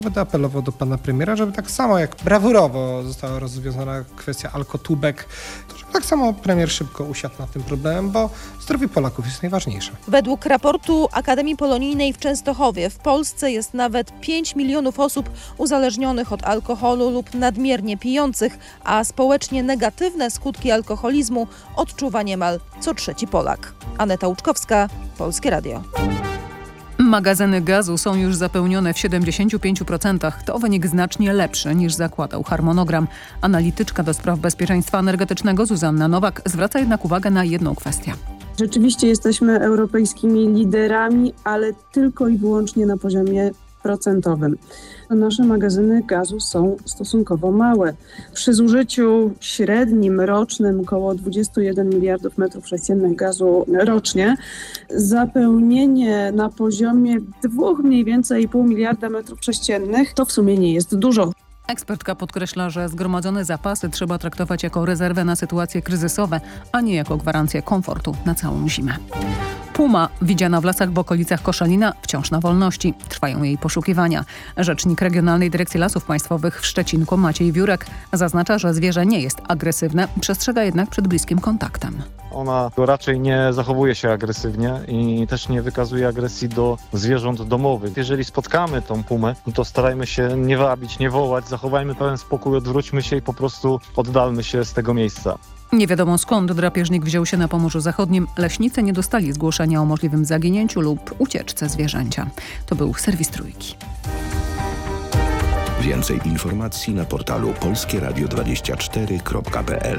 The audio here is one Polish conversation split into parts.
Będę apelował do pana premiera, żeby tak samo jak brawurowo została rozwiązana kwestia alkotubek, to żeby tak samo premier szybko usiadł nad tym problemem, bo zdrowie Polaków jest najważniejsze. Według raportu Akademii Polonijnej w Częstochowie w Polsce jest nawet 5 milionów osób uzależnionych od alkoholu lub nadmiernie pijących, a społecznie negatywne skutki alkoholizmu odczuwa niemal co trzeci Polak. Aneta Łuczkowska, Polskie Radio. Magazyny gazu są już zapełnione w 75%. To wynik znacznie lepszy niż zakładał harmonogram. Analityczka do spraw bezpieczeństwa energetycznego Zuzanna Nowak zwraca jednak uwagę na jedną kwestię. Rzeczywiście jesteśmy europejskimi liderami, ale tylko i wyłącznie na poziomie procentowym. Nasze magazyny gazu są stosunkowo małe. Przy zużyciu średnim rocznym około 21 miliardów metrów sześciennych gazu rocznie, zapełnienie na poziomie 2 mniej więcej 0,5 miliarda metrów sześciennych to w sumie nie jest dużo. Ekspertka podkreśla, że zgromadzone zapasy trzeba traktować jako rezerwę na sytuacje kryzysowe, a nie jako gwarancję komfortu na całą zimę. Puma, widziana w lasach w okolicach Koszalina, wciąż na wolności. Trwają jej poszukiwania. Rzecznik Regionalnej Dyrekcji Lasów Państwowych w Szczecinku Maciej Wiórek zaznacza, że zwierzę nie jest agresywne, przestrzega jednak przed bliskim kontaktem. Ona raczej nie zachowuje się agresywnie i też nie wykazuje agresji do zwierząt domowych. Jeżeli spotkamy tą pumę, to starajmy się nie wabić, nie wołać, zachowajmy pełen spokój, odwróćmy się i po prostu oddalmy się z tego miejsca. Nie wiadomo skąd drapieżnik wziął się na Pomorzu Zachodnim. Leśnicy nie dostali zgłoszenia o możliwym zaginięciu lub ucieczce zwierzęcia. To był serwis Trójki. Więcej informacji na portalu polskieradio24.pl.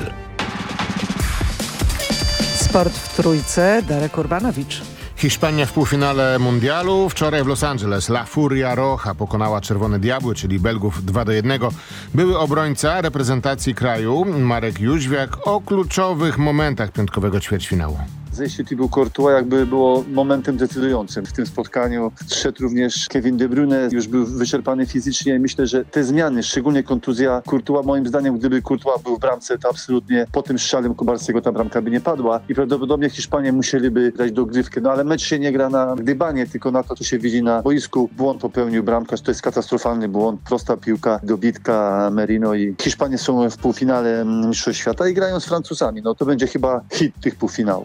Sport w Trójce, Darek Urbanowicz. Hiszpania w półfinale mundialu. Wczoraj w Los Angeles La Furia Roja pokonała Czerwone Diabły, czyli Belgów 2-1. Były obrońca reprezentacji kraju Marek Jóźwiak o kluczowych momentach piątkowego ćwierćfinału. Zejście Thibaut Courtois jakby było momentem decydującym w tym spotkaniu. Zszedł również Kevin De Bruyne, już był wyczerpany fizycznie i myślę, że te zmiany, szczególnie kontuzja Courtois, moim zdaniem, gdyby Courtois był w bramce, to absolutnie po tym strzale Kubarskiego ta bramka by nie padła i prawdopodobnie Hiszpanie musieliby dać dogrywkę. No ale mecz się nie gra na gdybanie, tylko na to, co się widzi na boisku. Błąd popełnił bramkarz, to jest katastrofalny błąd, prosta piłka, dobitka Merino i Hiszpanie są w półfinale Mistrzostw Świata i grają z Francuzami. No to będzie chyba hit tych półfinałów.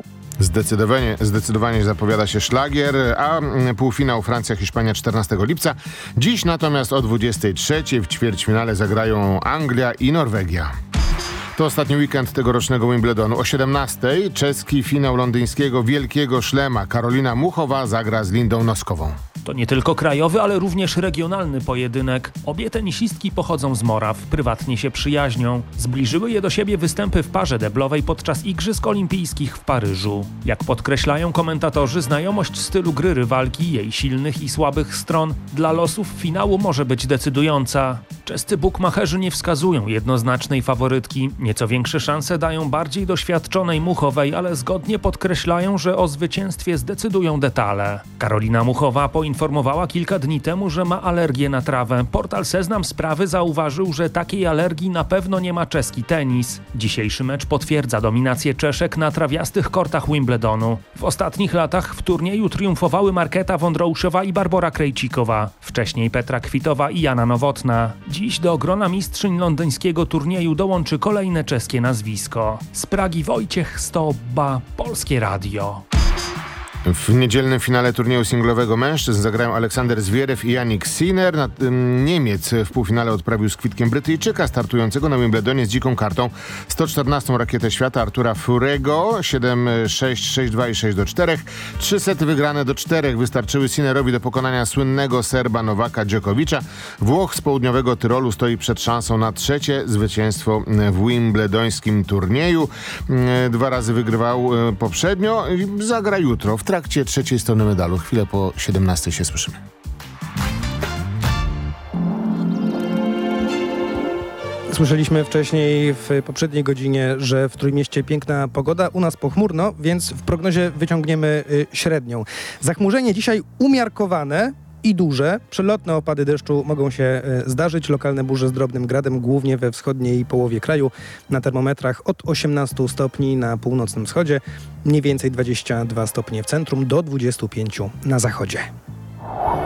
Zdecydowanie zapowiada się szlagier, a półfinał Francja-Hiszpania 14 lipca. Dziś natomiast o 23 w ćwierćfinale zagrają Anglia i Norwegia. To ostatni weekend tegorocznego Wimbledonu. O 17 czeski finał londyńskiego Wielkiego Szlema. Karolina Muchowa zagra z Lindą Noskową. To nie tylko krajowy, ale również regionalny pojedynek. Obie tenisistki pochodzą z Moraw, prywatnie się przyjaźnią. Zbliżyły je do siebie występy w parze deblowej podczas Igrzysk Olimpijskich w Paryżu. Jak podkreślają komentatorzy, znajomość stylu gry rywalki, jej silnych i słabych stron dla losów finału może być decydująca. Czescy bukmacherzy nie wskazują jednoznacznej faworytki. Nieco większe szanse dają bardziej doświadczonej Muchowej, ale zgodnie podkreślają, że o zwycięstwie zdecydują detale. Karolina Muchowa poinformowała kilka dni temu, że ma alergię na trawę. Portal Seznam Sprawy zauważył, że takiej alergii na pewno nie ma czeski tenis. Dzisiejszy mecz potwierdza dominację Czeszek na trawiastych kortach Wimbledonu. W ostatnich latach w turnieju triumfowały Marketa Wondrouszowa i Barbora Krejcikowa. Wcześniej Petra Kwitowa i Jana Nowotna. Dziś do grona mistrzyń londyńskiego turnieju dołączy kolejne czeskie nazwisko. Z Pragi Wojciech Stobba, Polskie Radio. W niedzielnym finale turnieju singlowego mężczyzn zagrają Aleksander Zwierew i Jannik Sinner. Niemiec w półfinale odprawił z kwitkiem Brytyjczyka startującego na Wimbledonie z dziką kartą 114 rakietę świata Artura Furego 7-6, 6-2 i 6-4. 3 sety wygrane do 4 wystarczyły Sinnerowi do pokonania słynnego Serba Nowaka Djokovicza. Włoch z południowego Tyrolu stoi przed szansą na trzecie zwycięstwo w wimbledońskim turnieju. 2 razy wygrywał poprzednio. Zagra jutro w trakcie trzeciej strony medalu. Chwilę po 17 się słyszymy. Słyszeliśmy wcześniej w poprzedniej godzinie, że w Trójmieście piękna pogoda, u nas pochmurno, więc w prognozie wyciągniemy średnią. Zachmurzenie dzisiaj umiarkowane i duże. Przelotne opady deszczu mogą się zdarzyć. Lokalne burze z drobnym gradem, głównie we wschodniej połowie kraju. Na termometrach od 18 stopni na północnym wschodzie, mniej więcej 22 stopnie w centrum, do 25 na zachodzie.